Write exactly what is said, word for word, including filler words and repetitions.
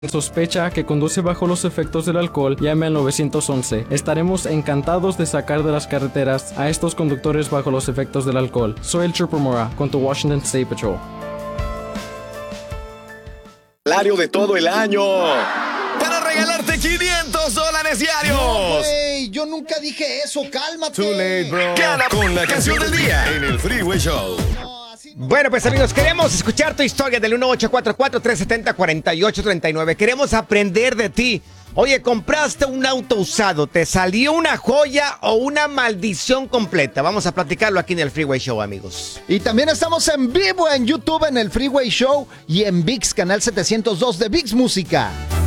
sospecha que conduce bajo los efectos del alcohol, llame al nueve once. Estaremos encantados de sacar de las carreteras a estos conductores bajo los efectos del alcohol. Soy el Trooper Mora con tu Washington State Patrol. Salario de todo el año para regalarte quinientos dólares diarios. No, güey, yo nunca dije eso, cálmate. Too late, bro. Gana con la canción del día en el Freeway Show. Bueno, pues amigos, queremos escuchar tu historia del uno ocho cuatro cuatro, tres siete cero, cuatro ocho tres nueve. Queremos aprender de ti. Oye, compraste un auto usado, ¿te salió una joya o una maldición completa? Vamos a platicarlo aquí en el Freeway Show, amigos. Y también estamos en vivo en YouTube en el Freeway Show y en ViX, canal setecientos dos de ViX Música.